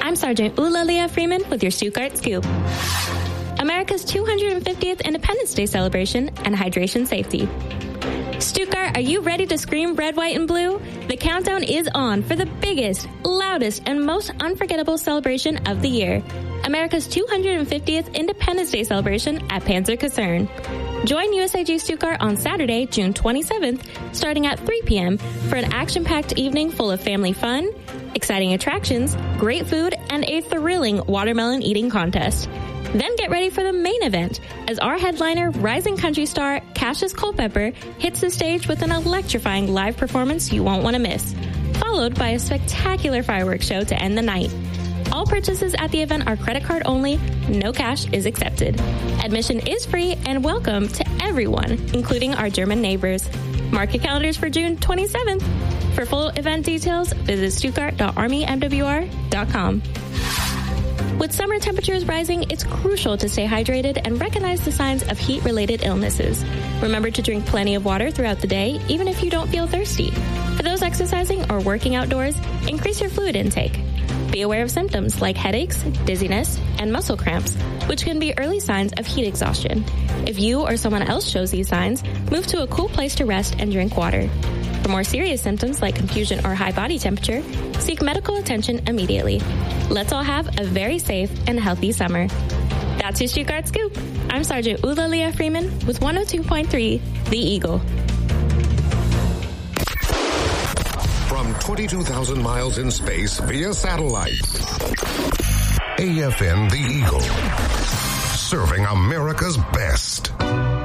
I'm Sergeant Eulalia Freeman with your Stuttgart Scoop. America's 250th Independence Day celebration and hydration safety. Stuttgart, are you ready to scream red, white, and blue? The countdown is on for the biggest, loudest, and most unforgettable celebration of the year. America's 250th Independence Day celebration at Panzer Kaserne. Join USAG Stuttgart on Saturday, June 27th, starting at 3 p.m. for an action-packed evening full of family fun, exciting attractions, great food, and a thrilling watermelon eating contest. Then get ready for the main event as our headliner, rising country star Cassius Culpepper, hits the stage with an electrifying live performance you won't want to miss, followed by a spectacular fireworks show to end the night. All purchases at the event are credit card only. No cash is accepted. Admission is free and welcome to everyone, including our German neighbors. Mark your calendars for June 27th. For full event details, visit stuttgart.armymwr.com. With summer temperatures rising, it's crucial to stay hydrated and recognize the signs of heat-related illnesses. Remember to drink plenty of water throughout the day, even if you don't feel thirsty. For those exercising or working outdoors, increase your fluid intake. Be aware of symptoms like headaches, dizziness, and muscle cramps, which can be early signs of heat exhaustion. If you or someone else shows these signs, move to a cool place to rest and drink water. For more serious symptoms like confusion or high body temperature, seek medical attention immediately. Let's all have a very safe and healthy summer. That's your Stuttgart Scoop. I'm Sergeant Eulalia Freeman with 102.3 The Eagle. From 22,000 miles in space via satellite, AFN The Eagle, serving America's best.